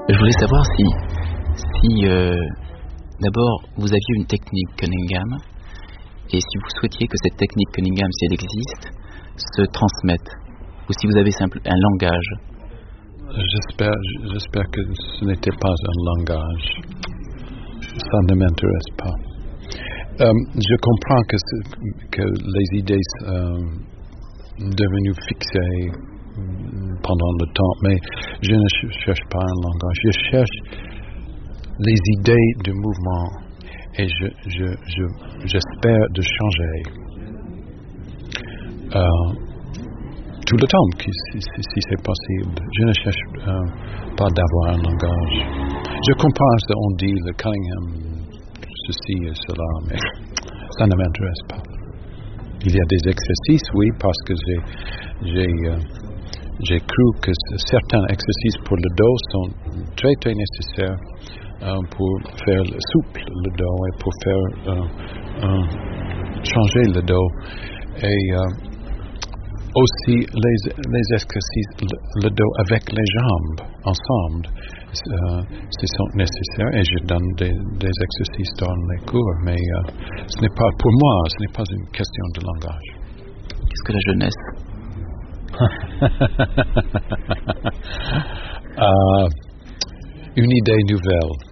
Je voulais savoir si d'abord vous aviez une technique Cunningham et si vous souhaitiez que cette technique Cunningham, si elle existe, se transmette, ou si vous avez un langage. J'espère que ce n'était pas un langage. Ça ne m'intéresse pas. Je comprends que les idées devenues fixées pendant le temps, mais je ne cherche pas un langage. Je cherche les idées du mouvement et j'espère de changer tout le temps, si c'est possible. Je ne cherche pas d'avoir un langage. Je comprends ce qu'on dit, le Cunningham, ceci et cela, mais ça ne m'intéresse pas. Il y a des exercices, oui, parce que j'ai cru que certains exercices pour le dos sont très très nécessaires pour faire souple le dos et pour faire changer le dos. Et aussi les exercices, le dos avec les jambes ensemble, ce sont nécessaires et je donne des exercices dans les cours, mais ce n'est pas pour moi, ce n'est pas une question de langage. Qu'est-ce que la jeunesse? Une idée nouvelle.